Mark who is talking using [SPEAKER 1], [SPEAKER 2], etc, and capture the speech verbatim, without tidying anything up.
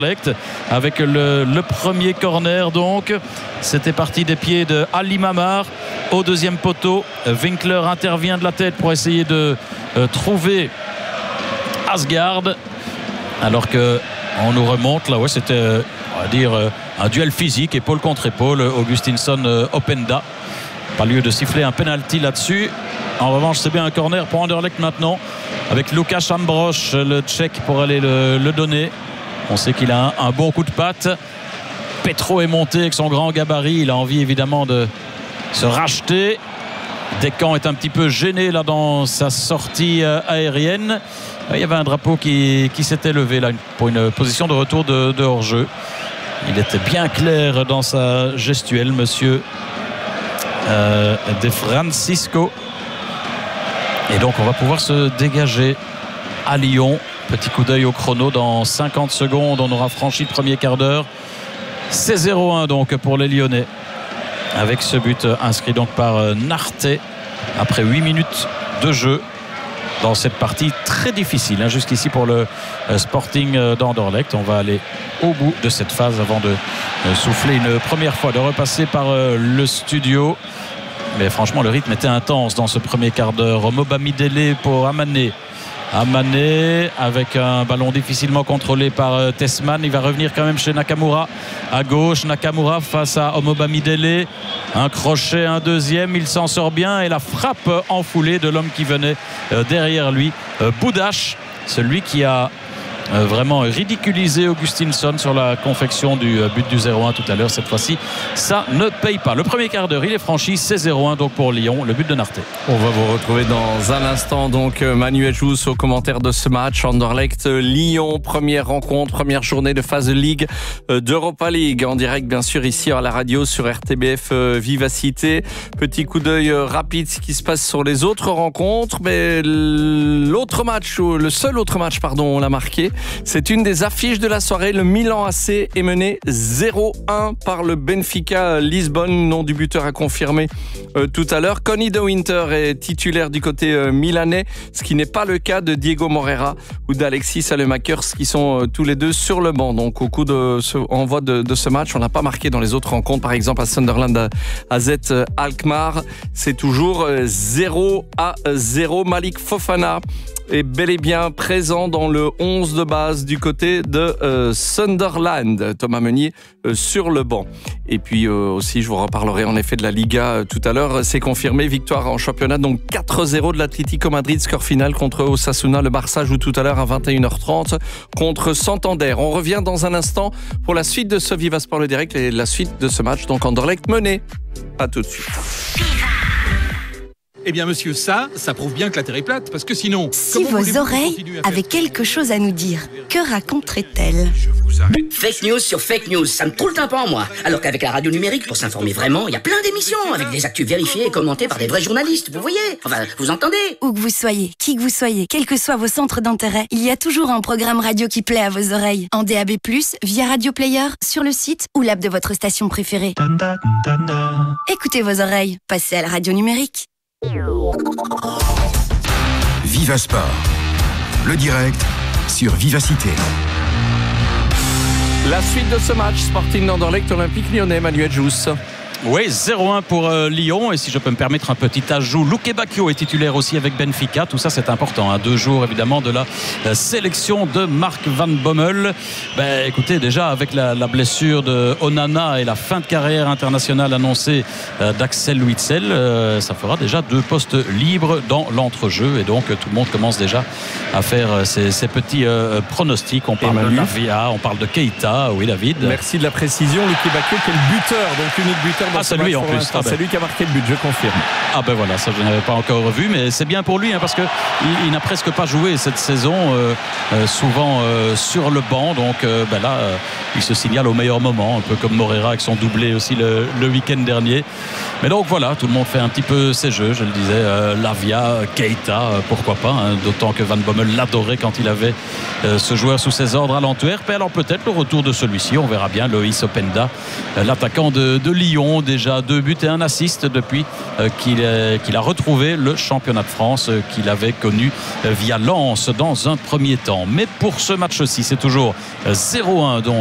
[SPEAKER 1] avec le, le premier corner. Donc c'était parti des pieds de Ali Mamar au deuxième poteau. Winkler intervient de la tête pour essayer de euh, trouver Asgard, alors que on nous remonte là, ouais, c'était euh, on va dire euh, un duel physique, épaule contre épaule. Augustinsson euh, Openda, pas lieu de siffler un penalty là-dessus. En revanche, c'est bien un corner pour Anderlecht maintenant, avec Lukáš Ambroš, le Tchèque, pour aller le, le donner. On sait qu'il a un, un bon coup de patte. Petro est monté avec son grand gabarit. Il a envie évidemment de se racheter. Descamps est un petit peu gêné là dans sa sortie euh, aérienne. Il y avait un drapeau qui, qui s'était levé là pour une position de retour de, de hors-jeu. Il était bien clair dans sa gestuelle, monsieur euh, De Francisco. Et donc on va pouvoir se dégager à Lyon. Petit coup d'œil au chrono, dans cinquante secondes on aura franchi le premier quart d'heure. C'est zéro un donc pour les Lyonnais, avec ce but inscrit donc par Narte après huit minutes de jeu dans cette partie très difficile hein, jusqu'ici pour le Sporting d'Anderlecht. On va aller au bout de cette phase avant de souffler une première fois, de repasser par le studio. Mais franchement le rythme était intense dans ce premier quart d'heure. Omobamidele pour Amané. Amané avec un ballon difficilement contrôlé par Tessman. Il va revenir quand même chez Nakamura à gauche. Nakamura face à Omobamidele. Un crochet, un deuxième. Il s'en sort bien. Et la frappe enfoulée de l'homme qui venait derrière lui, Boudache, celui qui a vraiment ridiculisé Augustinsson sur la confection du but du zéro un tout à l'heure. Cette fois-ci, ça ne paye pas. Le premier quart d'heure, il est franchi. C'est zéro un donc pour Lyon, le but de Narte.
[SPEAKER 2] On va vous retrouver dans un instant. Donc Manuel Jousse au commentaire de ce match. Anderlecht Lyon, première rencontre, première journée de phase de Ligue d'Europa League. En direct bien sûr ici à la radio sur R T B F Vivacité. Petit coup d'œil rapide ce qui se passe sur les autres rencontres. Mais l'autre match, le seul autre match pardon, on l'a marqué. C'est une des affiches de la soirée. Le Milan A C est mené zéro un par le Benfica Lisbonne. Nom du buteur à confirmer euh, tout à l'heure. Conny De Winter est titulaire du côté euh, milanais, ce qui n'est pas le cas de Diego Moreira ou d'Alexis Salemakers qui sont euh, tous les deux sur le banc. Donc au coup de ce envoi de, de ce match, on n'a pas marqué dans les autres rencontres. Par exemple à Sunderland A Z Alkmaar, c'est toujours euh, zéro à zéro. Malik Fofana est bel et bien présent dans le onze de base du côté de euh, Sunderland. Thomas Meunier euh, sur le banc. Et puis euh, aussi, je vous reparlerai en effet de la Liga euh, tout à l'heure. C'est confirmé, victoire en championnat, donc quatre zéro de l'Atlético Madrid, score final contre Osasuna. Le Barça joue tout à l'heure à vingt et une heures trente contre Santander. On revient dans un instant pour la suite de ce Viva Sport le direct et la suite de ce match, donc Anderlecht mené. À tout de suite.
[SPEAKER 3] Eh bien, monsieur, ça, ça prouve bien que la Terre est plate, parce que sinon...
[SPEAKER 4] Si vos oreilles avaient quelque chose à nous dire, que raconterait-elle ?
[SPEAKER 5] Fake news sur fake news, ça me troule le tympan, moi. Alors qu'avec la radio numérique, pour s'informer vraiment, il y a plein d'émissions, avec des actus vérifiées et commentées par des vrais journalistes, vous voyez ? Enfin, vous entendez ?
[SPEAKER 4] Où que vous soyez, qui que vous soyez, quels que soient vos centres d'intérêt, il y a toujours un programme radio qui plaît à vos oreilles. En D A B plus, via Radio Player, sur le site ou l'app de votre station préférée. Écoutez vos oreilles, passez à la radio numérique.
[SPEAKER 6] Viva Sport, le direct sur Vivacité.
[SPEAKER 2] La suite de ce match, Sporting d'Anderlecht Olympique Lyonnais, Manuel Jousse.
[SPEAKER 1] Oui, zéro un pour euh, Lyon. Et si je peux me permettre un petit ajout, Luke Bacchio est titulaire aussi avec Benfica. Tout ça, c'est important. À hein. deux jours, évidemment, de la euh, sélection de Mark Van Bommel. Ben, écoutez, déjà, avec la, la blessure de Onana et la fin de carrière internationale annoncée euh, d'Axel Witsel, euh, ça fera déjà deux postes libres dans l'entrejeu. Et donc, tout le monde commence déjà à faire euh, ses, ses petits euh, pronostics. On parle de Lavia, on parle de Keita. Oui, David.
[SPEAKER 2] Merci de la précision. Luke Bacchio, qui est le buteur, donc unique buteur.
[SPEAKER 1] Ah, c'est lui en plus.
[SPEAKER 2] Ah, ben. C'est lui qui a marqué le but, je confirme.
[SPEAKER 1] Ah ben voilà, ça je n'avais pas encore vu, mais c'est bien pour lui hein, parce que il, il n'a presque pas joué cette saison, euh, euh, souvent euh, sur le banc. Donc euh, ben là, euh, il se signale au meilleur moment, un peu comme Moreira avec son doublé aussi le, le week-end dernier. Mais donc voilà, tout le monde fait un petit peu ses jeux, je le disais, euh, Lavia, Keita, euh, pourquoi pas, hein, d'autant que Van Bommel l'adorait quand il avait euh, ce joueur sous ses ordres à l'Antwerp. Et alors peut-être le retour de celui-ci, on verra bien, Loïs Openda, euh, l'attaquant de, de Lyon, déjà deux buts et un assist depuis euh, qu'il, euh, qu'il a retrouvé le championnat de France euh, qu'il avait connu euh, via Lens dans un premier temps. Mais pour ce match-ci, c'est toujours euh, zéro un donc